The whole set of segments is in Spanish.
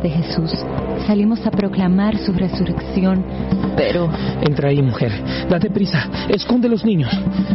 de Jesús. Salimos a proclamar su resurrección, pero... Entra ahí, mujer. Date prisa. Esconde los niños.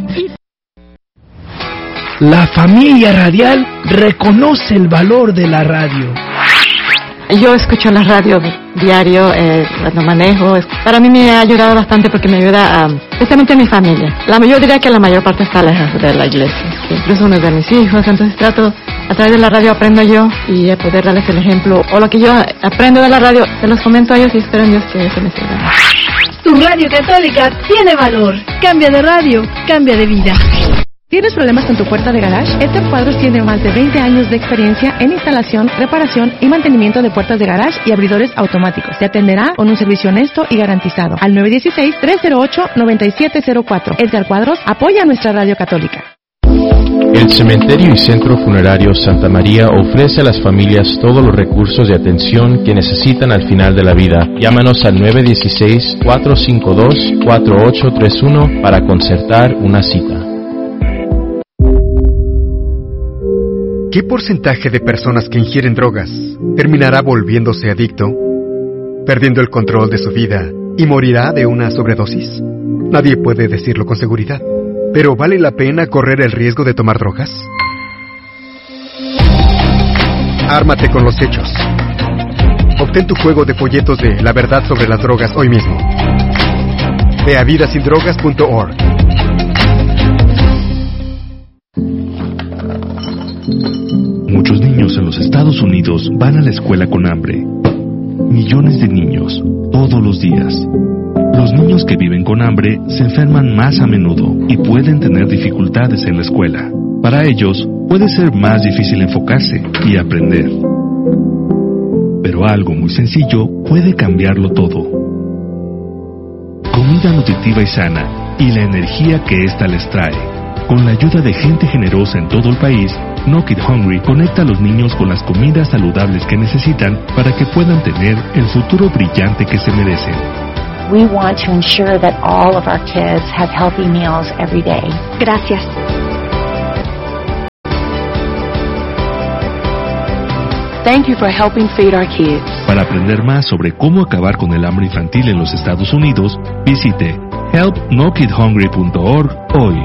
La familia radial reconoce el valor de la radio. Yo escucho la radio diario cuando manejo. Para mí me ha ayudado bastante porque me ayuda especialmente a mi familia. Yo diría que la mayor parte está lejos de la iglesia, incluso uno de mis hijos. Entonces trato, a través de la radio aprendo yo y a poder darles el ejemplo. O lo que yo aprendo de la radio, se los comento a ellos y espero en Dios que eso me sirva. Tu radio católica tiene valor. Cambia de radio, cambia de vida. ¿Tienes problemas con tu puerta de garage? Edgar Cuadros tiene más de 20 años de experiencia en instalación, reparación y mantenimiento de puertas de garage y abridores automáticos. Te atenderá con un servicio honesto y garantizado. Al 916-308-9704. Edgar Cuadros apoya a nuestra radio católica. El Cementerio y Centro Funerario Santa María ofrece a las familias todos los recursos de atención que necesitan al final de la vida. Llámanos al 916-452-4831 para concertar una cita. ¿Qué porcentaje de personas que ingieren drogas terminará volviéndose adicto, perdiendo el control de su vida y morirá de una sobredosis? Nadie puede decirlo con seguridad. ¿Pero vale la pena correr el riesgo de tomar drogas? Ármate con los hechos. Obtén tu juego de folletos de La Verdad sobre las Drogas hoy mismo. Ve a vidasindrogas.org. Muchos niños en los Estados Unidos van a la escuela con hambre. Millones de niños, todos los días. Los niños que viven con hambre se enferman más a menudo y pueden tener dificultades en la escuela. Para ellos, puede ser más difícil enfocarse y aprender. Pero algo muy sencillo puede cambiarlo todo. Comida nutritiva y sana y la energía que ésta les trae. Con la ayuda de gente generosa en todo el país, No Kid Hungry conecta a los niños con las comidas saludables que necesitan para que puedan tener el futuro brillante que se merecen. We want to ensure that all of our kids have healthy meals every day. Gracias. Thank you for helping feed our kids. Para aprender más sobre cómo acabar con el hambre infantil en los Estados Unidos, visite helpnokidhungry.org hoy.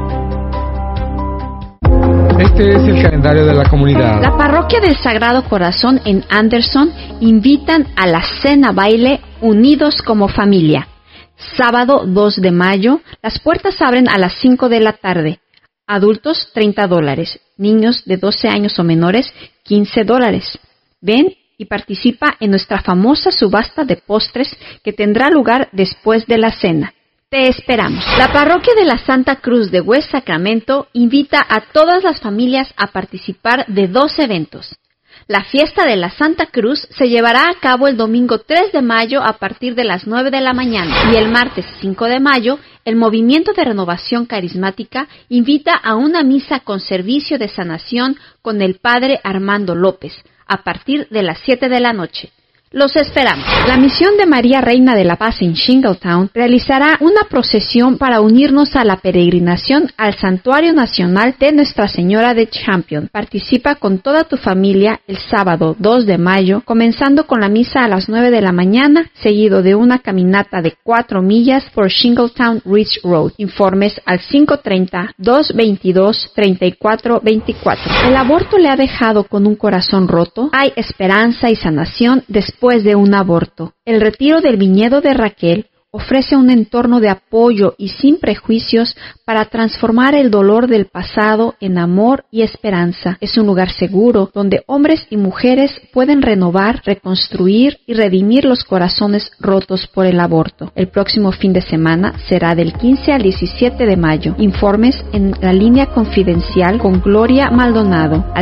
Este es el calendario de la comunidad. La Parroquia del Sagrado Corazón en Anderson invitan a la cena baile Unidos como Familia. Sábado 2 de mayo, las puertas abren a las 5 de la tarde. Adultos, $30. Niños de 12 años o menores, $15. Ven y participa en nuestra famosa subasta de postres que tendrá lugar después de la cena. Te esperamos. La Parroquia de la Santa Cruz de West Sacramento invita a todas las familias a participar de 2 eventos. La fiesta de la Santa Cruz se llevará a cabo el domingo 3 de mayo a partir de las 9 de la mañana y el martes 5 de mayo el Movimiento de Renovación Carismática invita a una misa con servicio de sanación con el Padre Armando López a partir de las 7 de la noche. Los esperamos. La Misión de María Reina de la Paz en Shingletown realizará una procesión para unirnos a la peregrinación al Santuario Nacional de Nuestra Señora de Champion. Participa con toda tu familia el sábado 2 de mayo, comenzando con la misa a las 9 de la mañana, seguido de una caminata de 4 millas por Shingletown Ridge Road. Informes al 530-222-3424. ¿El aborto le ha dejado con un corazón roto? Hay esperanza y sanación después de un aborto. El retiro del viñedo de Raquel ofrece un entorno de apoyo y sin prejuicios para transformar el dolor del pasado en amor y esperanza. Es un lugar seguro donde hombres y mujeres pueden renovar, reconstruir y redimir los corazones rotos por el aborto. El próximo fin de semana será del 15 al 17 de mayo. Informes en la línea confidencial con Gloria Maldonado al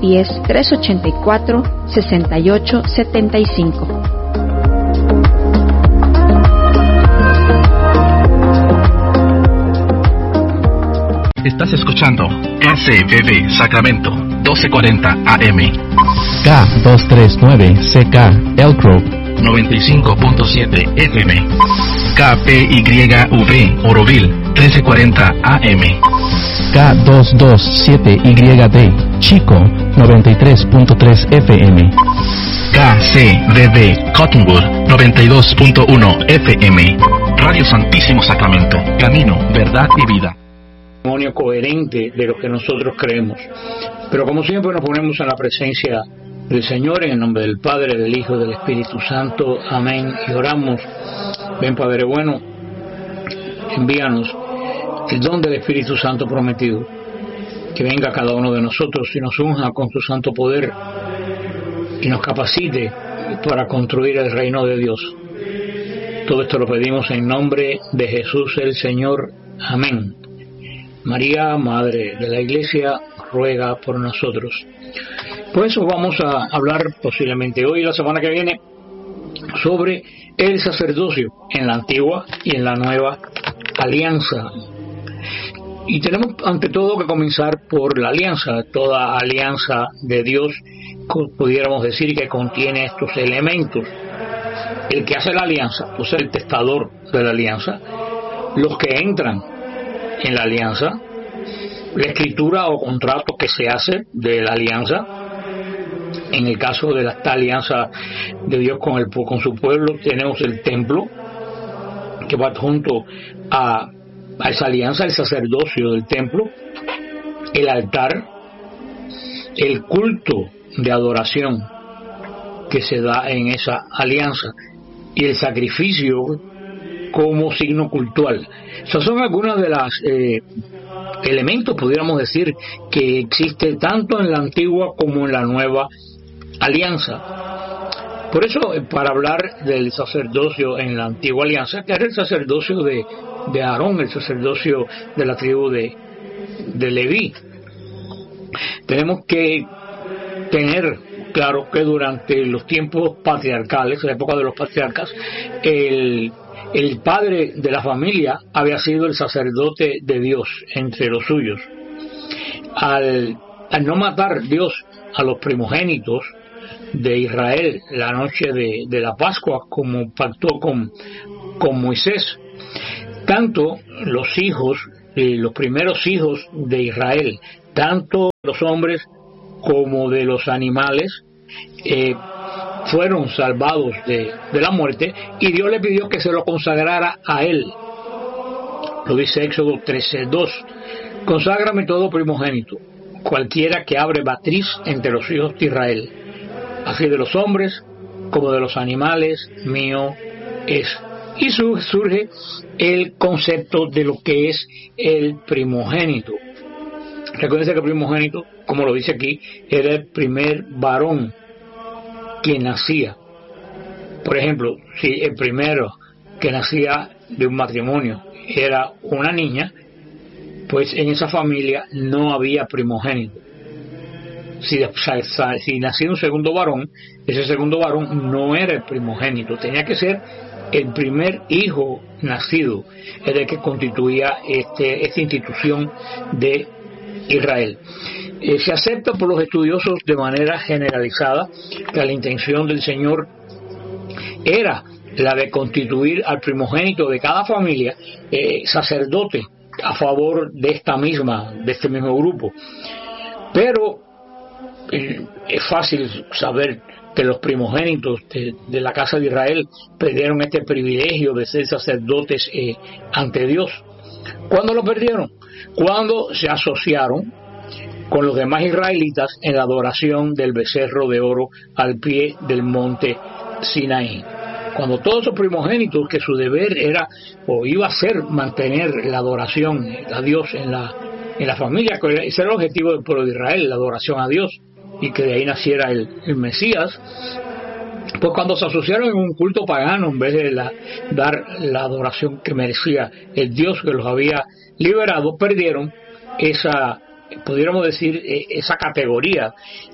510-384-6875. Estás escuchando SBB Sacramento 1240 AM, K239CK Elk Grove 95.7 FM, KPYV Oroville 1340 AM. K227YD, Chico 93.3 FM. KCBB Cottonwood 92.1 FM. Radio Santísimo Sacramento. Camino, verdad y vida. Testimonio coherente de lo que nosotros creemos. Pero como siempre nos ponemos en la presencia del Señor en el nombre del Padre, del Hijo y del Espíritu Santo. Amén. Y oramos. Ven, Padre bueno, envíanos el don del Espíritu Santo prometido, que venga a cada uno de nosotros y nos unja con su santo poder y nos capacite para construir el reino de Dios. Todo esto lo pedimos en nombre de Jesús el Señor. Amén. María, Madre de la Iglesia, ruega por nosotros. Por eso vamos a hablar posiblemente hoy y la semana que viene sobre el sacerdocio en la antigua y en la nueva alianza. Y tenemos ante todo que comenzar por la alianza. Toda alianza de Dios, pudiéramos decir, que contiene estos elementos. El que hace la alianza, pues el testador de la alianza, los que entran en la alianza, la escritura o contrato que se hace de la alianza. En el caso de esta alianza de Dios con su pueblo, tenemos el templo, que va junto a esa alianza, el sacerdocio del templo, el altar, el culto de adoración que se da en esa alianza y el sacrificio como signo cultural. Esas son algunas de las elementos, pudiéramos decir, que existe tanto en la antigua como en la nueva alianza. Por eso, para hablar del sacerdocio en la antigua alianza, que era el sacerdocio de Aarón, el sacerdocio de la tribu de Leví, tenemos que tener claro que durante los tiempos patriarcales, la época de los patriarcas, el padre de la familia había sido el sacerdote de Dios entre los suyos. Al no matar Dios a los primogénitos de Israel la noche de la Pascua, como pactó con Moisés, tanto los hijos, los primeros hijos de Israel, tanto los hombres como de los animales, fueron salvados de la muerte, y Dios le pidió que se lo consagrara a él. Lo dice Éxodo 13:2: conságrame todo primogénito, cualquiera que abre matriz entre los hijos de Israel, así de los hombres como de los animales, mío es. Y surge el concepto de lo que es el primogénito. Recuerden que el primogénito, como lo dice aquí, era el primer varón que nacía. Por ejemplo, si el primero que nacía de un matrimonio era una niña, pues en esa familia no había primogénito. Si nacía un segundo varón, ese segundo varón no era el primogénito, tenía que ser el primer hijo nacido, era el que constituía esta institución de Israel. Se acepta por los estudiosos de manera generalizada que la intención del Señor era la de constituir al primogénito de cada familia sacerdote a favor de este mismo grupo. Pero es fácil saber que los primogénitos de la casa de Israel perdieron este privilegio de ser sacerdotes ante Dios. ¿Cuándo lo perdieron? Cuando se asociaron con los demás israelitas en la adoración del becerro de oro al pie del monte Sinaí. Cuando todos esos primogénitos, que su deber era o iba a ser mantener la adoración a Dios en la familia, que ese era el objetivo del pueblo de Israel, la adoración a Dios, y que de ahí naciera el Mesías, pues cuando se asociaron en un culto pagano, en vez de dar la adoración que merecía el Dios que los había liberado, perdieron esa, pudiéramos decir, esa categoría.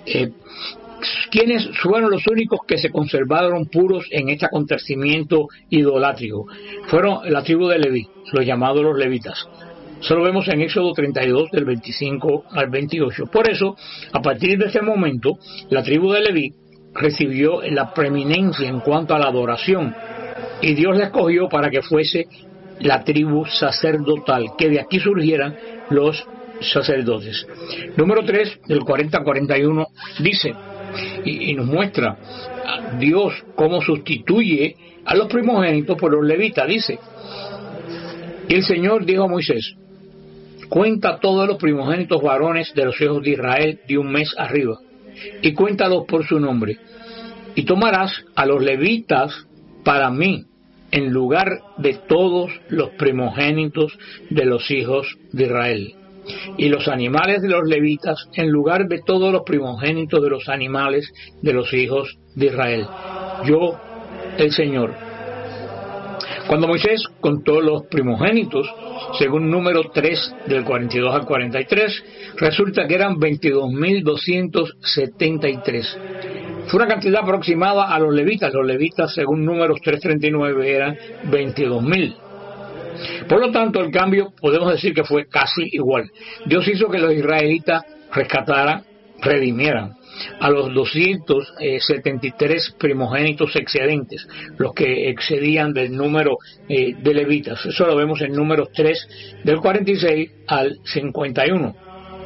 ¿Quiénes fueron los únicos que se conservaron puros en este acontecimiento idolátrico? Fueron la tribu de Leví, los llamados los levitas. Eso lo vemos en Éxodo 32, del 25 al 28. Por eso, a partir de ese momento, la tribu de Leví recibió la preeminencia en cuanto a la adoración, y Dios la escogió para que fuese la tribu sacerdotal, que de aquí surgieran los sacerdotes. Número 3, del 40 al 41, dice, y nos muestra a Dios cómo sustituye a los primogénitos por los levitas. Dice, y el Señor dijo a Moisés, cuenta todos los primogénitos varones de los hijos de Israel de un mes arriba, y cuéntalos por su nombre, y tomarás a los levitas para mí, en lugar de todos los primogénitos de los hijos de Israel, y los animales de los levitas en lugar de todos los primogénitos de los animales de los hijos de Israel. Yo, el Señor. Cuando Moisés contó los primogénitos, según número 3 del 42 al 43, resulta que eran 22.273. Fue una cantidad aproximada a los levitas. Los levitas, según números 339, eran 22.000. Por lo tanto, el cambio podemos decir que fue casi igual. Dios hizo que los israelitas redimieran a los 273 primogénitos excedentes, los que excedían del número de levitas. Eso lo vemos en números 3 del 46 al 51.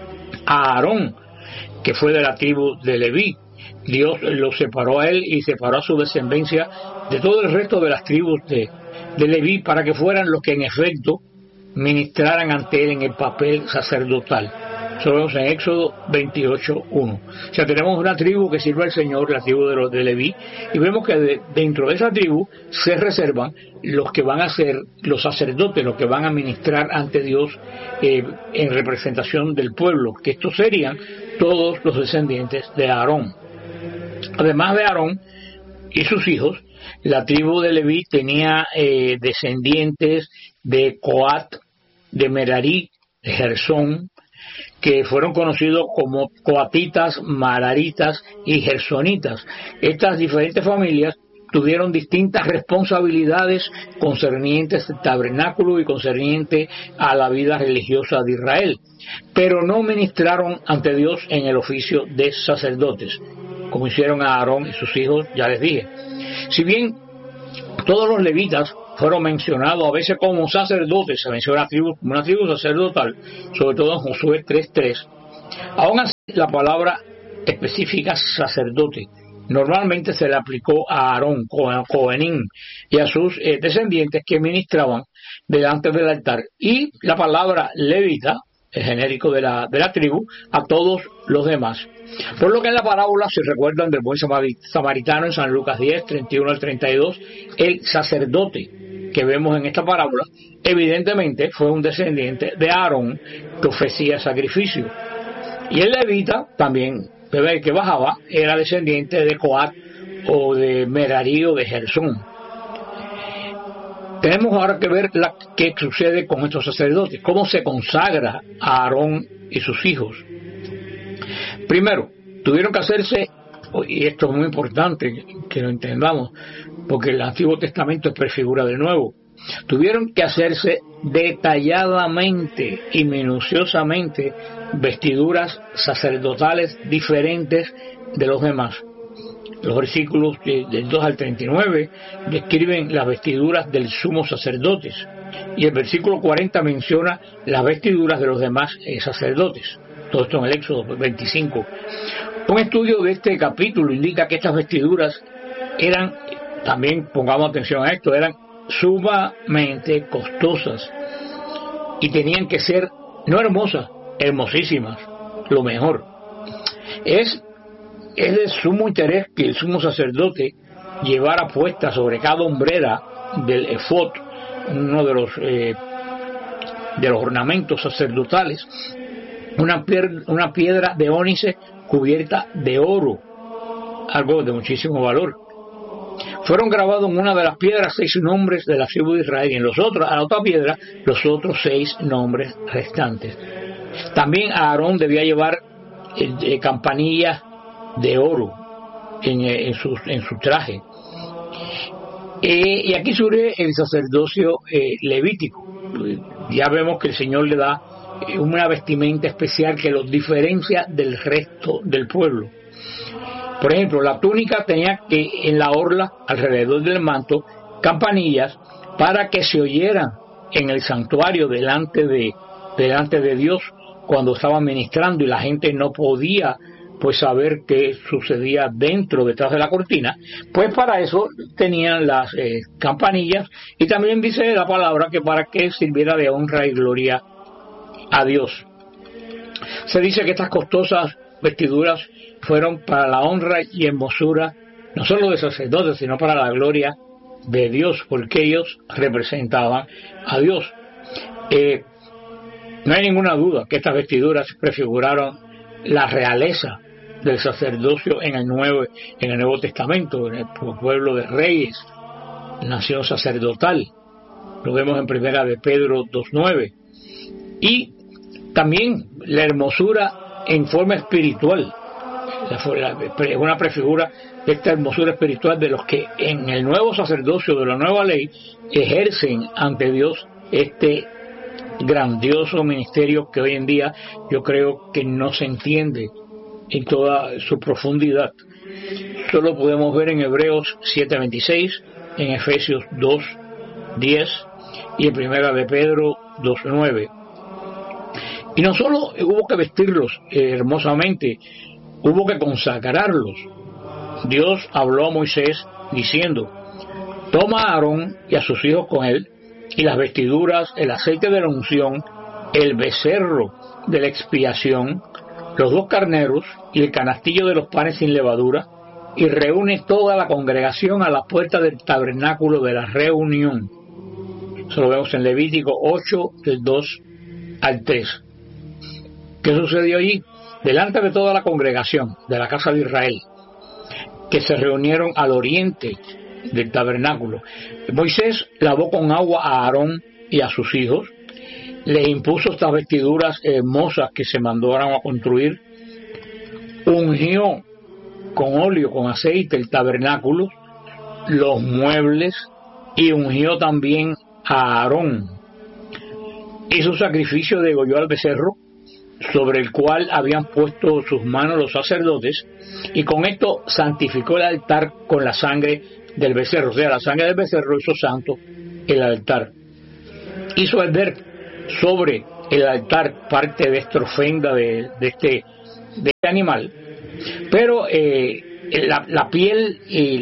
A Aarón, que fue de la tribu de Leví, Dios lo separó a él y separó a su descendencia de todo el resto de las tribus de Leví para que fueran los que en efecto ministraran ante él en el papel sacerdotal. Eso lo vemos en Éxodo 28:1. O sea, tenemos una tribu que sirve al Señor, la tribu de los de Leví, y vemos que dentro de esa tribu se reservan los que van a ser los sacerdotes, los que van a ministrar ante Dios en representación del pueblo, que estos serían todos los descendientes de Aarón. Además de Aarón y sus hijos, la tribu de Leví tenía descendientes de Coat, de Merari, de Gersón, que fueron conocidos como coatitas, mararitas y gersonitas. Estas diferentes familias tuvieron distintas responsabilidades concernientes al tabernáculo y concerniente a la vida religiosa de Israel, pero no ministraron ante Dios en el oficio de sacerdotes, como hicieron a Aarón y sus hijos, ya les dije. Si bien todos los levitas fueron mencionados a veces como sacerdotes, se menciona una tribu sacerdotal, sobre todo en Josué 3:3, aún así la palabra específica sacerdote normalmente se le aplicó a Aarón, Cohenim, y a sus descendientes que ministraban delante del altar, y la palabra levita, el genérico de la tribu, a todos los demás. Por lo que en la parábola, si recuerdan del buen samaritano en San Lucas 10, 31 al 32, el sacerdote que vemos en esta parábola, evidentemente fue un descendiente de Aarón que ofrecía sacrificio. Y el levita, también, el que bajaba, era descendiente de Coat o de Merari o de Gersón. Tenemos ahora que ver qué sucede con estos sacerdotes, cómo se consagra a Aarón y sus hijos. Primero, tuvieron que hacerse, y esto es muy importante que lo entendamos, porque el Antiguo Testamento es prefigura del Nuevo, tuvieron que hacerse detalladamente y minuciosamente vestiduras sacerdotales diferentes de los demás. Los versículos del 2 al 39 describen las vestiduras del sumo sacerdote, y el versículo 40 menciona las vestiduras de los demás sacerdotes. Todo esto en el Éxodo 25. Un estudio de este capítulo indica que estas vestiduras eran, también pongamos atención a esto, eran sumamente costosas y tenían que ser no hermosas, hermosísimas, lo mejor. Es de sumo interés que el sumo sacerdote llevara puesta sobre cada hombrera del efod, uno de los ornamentos sacerdotales, una piedra de ónice cubierta de oro, algo de muchísimo valor. Fueron grabados en una de las piedras 6 nombres de la tribu de Israel, y en a la otra piedra los otros 6 nombres restantes. También Aarón debía llevar campanillas de oro en su traje. Y aquí surge el sacerdocio levítico. Ya vemos que el Señor le da una vestimenta especial que los diferencia del resto del pueblo. Por ejemplo, la túnica tenía que en la orla, alrededor del manto, campanillas para que se oyeran en el santuario delante de Dios cuando estaban ministrando y la gente no podía pues saber qué sucedía detrás de la cortina, pues para eso tenían las campanillas, y también dice la palabra que para que sirviera de honra y gloria a Dios. Se dice que estas costosas vestiduras fueron para la honra y hermosura no solo de sacerdotes, sino para la gloria de Dios, porque ellos representaban a Dios. No hay ninguna duda que estas vestiduras prefiguraron la realeza del sacerdocio en el Nuevo Testamento, en el pueblo de reyes, nación sacerdotal. Lo vemos en Primera de Pedro 2:9. Y también la hermosura en forma espiritual, una prefigura de esta hermosura espiritual de los que en el nuevo sacerdocio de la nueva ley ejercen ante Dios este grandioso ministerio que hoy en día yo creo que no se entiende en toda su profundidad. Solo podemos ver en Hebreos 7:26, en Efesios 2:10 y en Primera de Pedro 2:9. Y no solo hubo que vestirlos hermosamente, hubo que consagrarlos. Dios habló a Moisés diciendo: toma a Aarón y a sus hijos con él, y las vestiduras, el aceite de la unción, el becerro de la expiación, los 2 carneros y el canastillo de los panes sin levadura, y reúne toda la congregación a la puerta del tabernáculo de la reunión. Eso lo vemos en Levítico 8, del 2 al 3. ¿Qué sucedió allí? Delante de toda la congregación de la casa de Israel, que se reunieron al oriente del tabernáculo, Moisés lavó con agua a Aarón y a sus hijos, les impuso estas vestiduras hermosas que se mandaron a construir, ungió con óleo, con aceite el tabernáculo, los muebles, y ungió también a Aarón. Hizo sacrificio, degolló al becerro, sobre el cual habían puesto sus manos los sacerdotes, y con esto santificó el altar con la sangre del becerro. O sea, la sangre del becerro hizo santo el altar. Hizo arder sobre el altar parte de esta ofrenda de este animal, pero la piel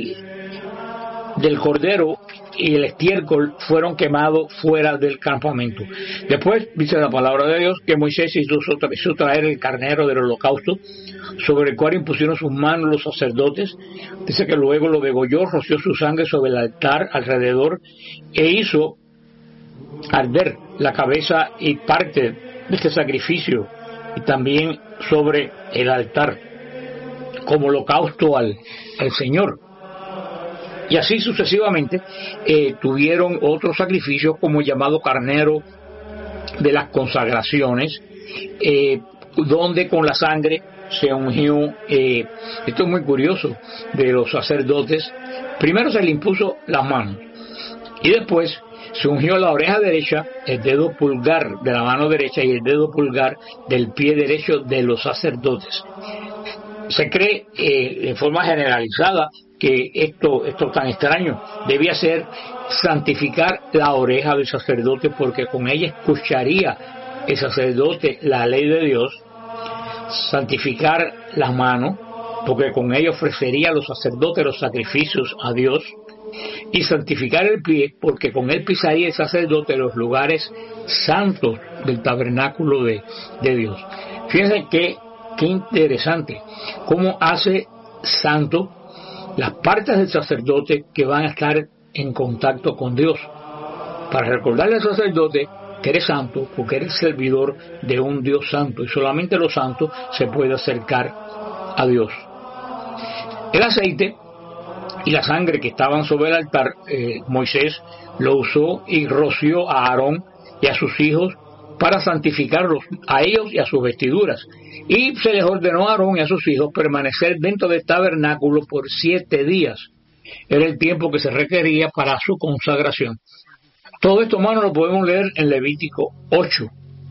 del cordero y el estiércol fueron quemados fuera del campamento. Después dice la palabra de Dios que Moisés hizo traer el carnero del holocausto, sobre el cual impusieron sus manos los sacerdotes. Dice que luego lo degolló, roció su sangre sobre el altar alrededor, e hizo arder la cabeza y parte de este sacrificio, y también sobre el altar, como holocausto al Señor. Y así sucesivamente tuvieron otros sacrificios, como el llamado carnero de las consagraciones, donde con la sangre se ungió, esto es muy curioso, de los sacerdotes. Primero se le impuso las manos, y después se ungió la oreja derecha, el dedo pulgar de la mano derecha y el dedo pulgar del pie derecho de los sacerdotes. Se cree en forma generalizada que esto tan extraño debía ser santificar la oreja del sacerdote, porque con ella escucharía el sacerdote la ley de Dios. Santificar las manos, porque con ella ofrecería a los sacerdotes los sacrificios a Dios. Y santificar el pie, porque con él pisaría el sacerdote los lugares santos del tabernáculo de Dios. Fíjense qué interesante cómo hace santo las partes del sacerdote que van a estar en contacto con Dios, para recordarle al sacerdote que eres santo, porque eres servidor de un Dios santo, y solamente los santos se puede acercar a Dios. El aceite y la sangre que estaban sobre el altar, Moisés lo usó y roció a Aarón y a sus hijos para santificarlos, a ellos y a sus vestiduras. Y se les ordenó a Aarón y a sus hijos permanecer dentro del tabernáculo por 7 días. Era el tiempo que se requería para su consagración. Todo esto, hermano, lo podemos leer en Levítico 8.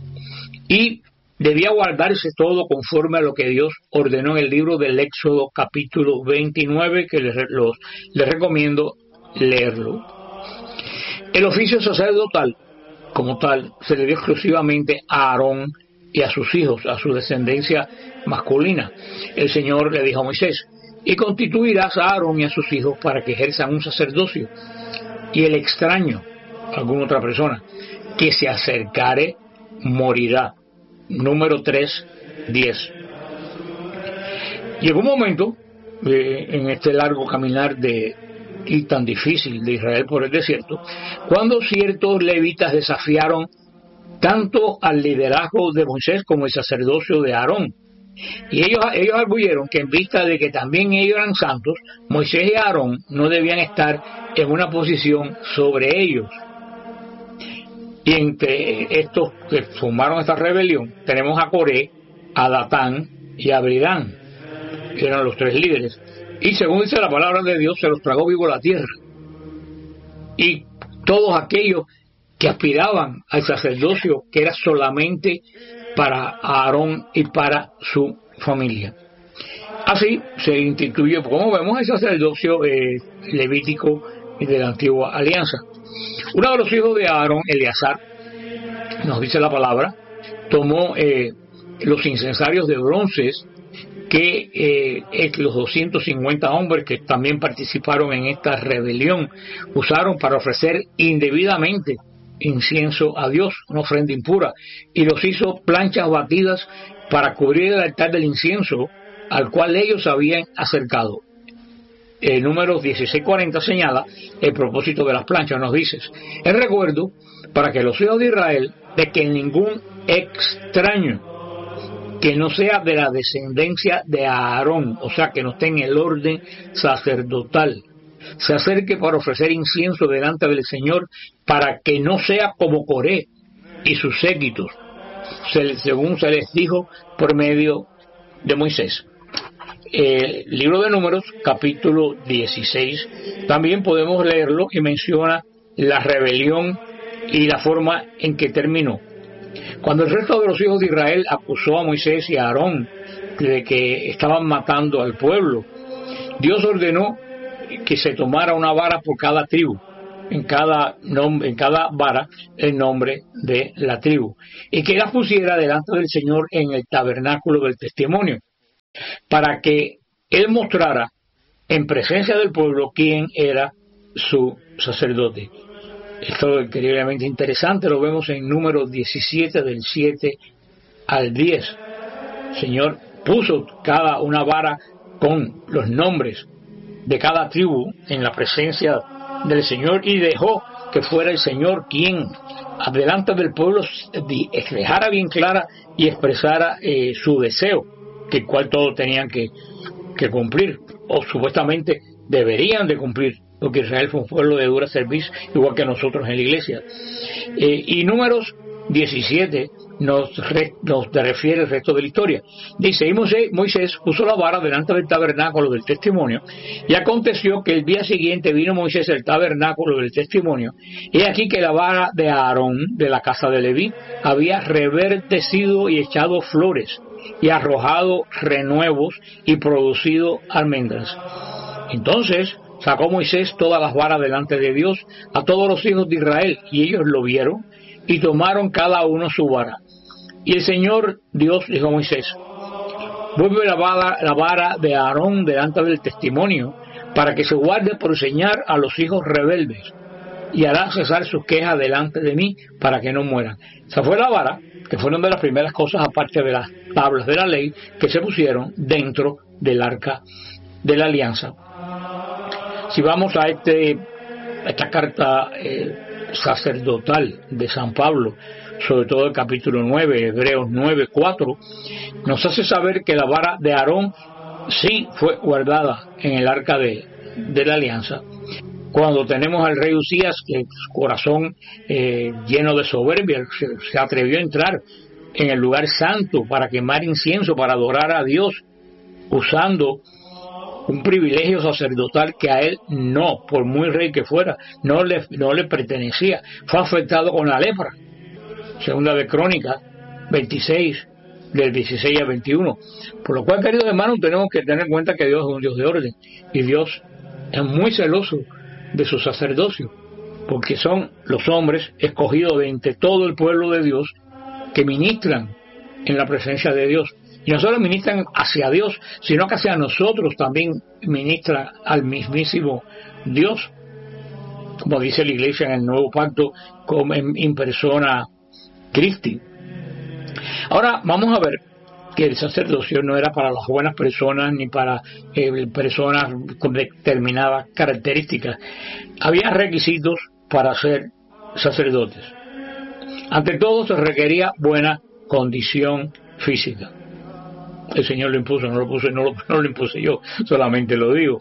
Y debía guardarse todo conforme a lo que Dios ordenó en el libro del Éxodo capítulo 29, que les recomiendo leerlo. El oficio sacerdotal, como tal, se le dio exclusivamente a Aarón y a sus hijos, a su descendencia masculina. El Señor le dijo a Moisés: y constituirás a Aarón y a sus hijos para que ejerzan un sacerdocio, y el extraño, alguna otra persona, que se acercare, morirá. Número 3:10. Llegó un momento en este largo caminar y tan difícil de Israel por el desierto, cuando ciertos levitas desafiaron tanto al liderazgo de Moisés como el sacerdocio de Aarón. Y ellos arguyeron que en vista de que también ellos eran santos, Moisés y Aarón no debían estar en una posición sobre ellos. Y entre estos que formaron esta rebelión tenemos a Coré, a Datán y a Abiram, que eran los 3 líderes. Y según dice la palabra de Dios, se los tragó vivo la tierra. Y todos aquellos que aspiraban al sacerdocio, que era solamente para Aarón y para su familia. Así se instituyó, como vemos, el sacerdocio levítico de la antigua alianza. Uno de los hijos de Aarón, Eleazar, nos dice la palabra, tomó los incensarios de bronce que los 250 hombres que también participaron en esta rebelión usaron para ofrecer indebidamente incienso a Dios, una ofrenda impura, y los hizo planchas batidas para cubrir el altar del incienso al cual ellos habían acercado. El número 1640 señala el propósito de las planchas. Nos dice: el recuerdo para que los hijos de Israel de que ningún extraño que no sea de la descendencia de Aarón, o sea que no esté en el orden sacerdotal, se acerque para ofrecer incienso delante del Señor, para que no sea como Coré y sus séquitos, según se les dijo por medio de Moisés. El libro de Números, capítulo 16, también podemos leerlo, y menciona la rebelión y la forma en que terminó. Cuando el resto de los hijos de Israel acusó a Moisés y a Aarón de que estaban matando al pueblo, Dios ordenó que se tomara una vara por cada tribu, en cada vara el nombre de la tribu, y que la pusiera delante del Señor en el tabernáculo del testimonio, para que él mostrara en presencia del pueblo quién era su sacerdote. Esto es increíblemente interesante, lo vemos en Números 17 del 7 al 10. El Señor puso cada una vara con los nombres de cada tribu en la presencia del Señor, y dejó que fuera el Señor quien delante del pueblo dejara bien clara y expresara su deseo, que el cual todos tenían que cumplir, o supuestamente deberían de cumplir, porque Israel fue un pueblo de dura servicio, igual que nosotros en la iglesia. Y Números 17 nos refiere el resto de la historia. Dice: y Moisés puso la vara delante del tabernáculo del testimonio, y aconteció que el día siguiente vino Moisés al tabernáculo del testimonio, y aquí que la vara de Aarón de la casa de Leví había reverdecido y echado flores, y arrojado renuevos, y producido almendras. Entonces sacó Moisés todas las varas delante de Dios a todos los hijos de Israel, y ellos lo vieron, y tomaron cada uno su vara. Y el Señor Dios dijo a Moisés: vuelve la vara de Aarón delante del testimonio, para que se guarde por señal a los hijos rebeldes, y hará cesar sus quejas delante de mí, para que no mueran. Esa fue la vara, que fueron de las primeras cosas, aparte de las tablas de la ley, que se pusieron dentro del arca de la alianza. Si vamos a esta carta sacerdotal de San Pablo, sobre todo el capítulo 9, Hebreos 9:4, nos hace saber que la vara de Aarón sí fue guardada en el arca de la alianza. Cuando tenemos al rey Usías, que su corazón lleno de soberbia se atrevió a entrar en el lugar santo para quemar incienso, para adorar a Dios, usando un privilegio sacerdotal que a él no, por muy rey que fuera, no le pertenecía. Fue afectado con la lepra. Segunda de Crónicas 26, del 16 al 21. Por lo cual, queridos hermanos, tenemos que tener en cuenta que Dios es un Dios de orden, y Dios es muy celoso de su sacerdocio, porque son los hombres escogidos de entre todo el pueblo de Dios que ministran en la presencia de Dios. Y no solo ministran hacia Dios, sino que hacia nosotros también ministran al mismísimo Dios, como dice la Iglesia en el Nuevo Pacto, como en persona Christi. Ahora vamos a ver que el sacerdocio no era para las buenas personas ni para personas con determinadas características. Había requisitos para ser sacerdotes. Ante todo se requería buena condición física. El Señor lo impuso, no lo impuse yo, solamente lo digo.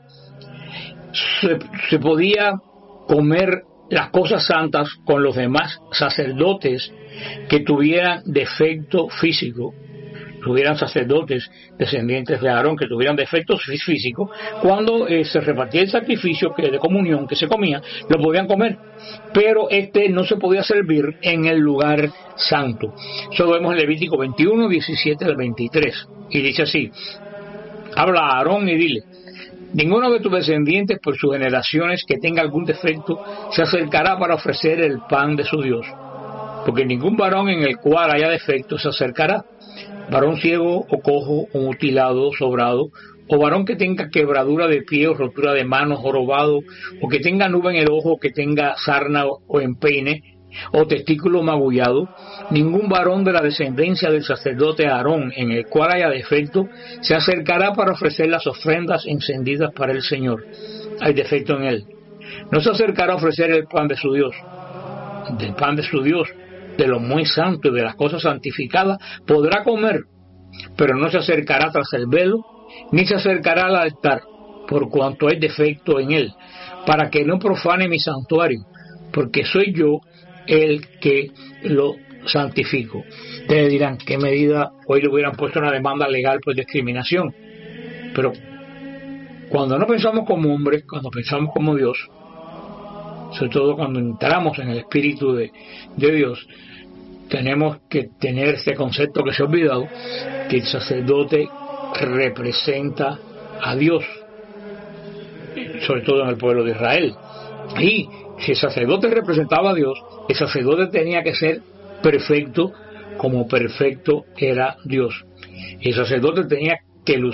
Se podía comer las cosas santas con los demás sacerdotes que tuvieran defecto físico, tuvieran sacerdotes descendientes de Aarón que tuvieran defectos físicos. Cuando se repartía el sacrificio de comunión que se comía, lo podían comer, pero no se podía servir en el lugar santo. Eso lo vemos en Levítico 21, 17 al 23, y dice así: habla a Aarón y dile: ninguno de tus descendientes por sus generaciones que tenga algún defecto se acercará para ofrecer el pan de su Dios, porque ningún varón en el cual haya defecto se acercará, varón ciego o cojo o mutilado, sobrado, o varón que tenga quebradura de pie o rotura de manos, jorobado, o que tenga nube en el ojo, o que tenga sarna o empeine, o testículo magullado. Ningún varón de la descendencia del sacerdote Aarón en el cual haya defecto se acercará para ofrecer las ofrendas encendidas para el Señor. Hay defecto en él. No se acercará a ofrecer el pan de su Dios. Del pan de su Dios, de lo muy santo y de las cosas santificadas, podrá comer, pero no se acercará tras el velo, ni se acercará al altar, por cuanto hay defecto en él, para que no profane mi santuario, porque soy yo el que lo santifico. Ustedes dirán, ¿qué medida? Hoy le hubieran puesto una demanda legal por discriminación. Pero cuando no pensamos como hombres, cuando pensamos como Dios, sobre todo cuando entramos en el Espíritu de Dios, tenemos que tener este concepto que se ha olvidado, que el sacerdote representa a Dios, sobre todo en el pueblo de Israel. Y si el sacerdote representaba a Dios, el sacerdote tenía que ser perfecto como perfecto era Dios. El sacerdote tenía que lucir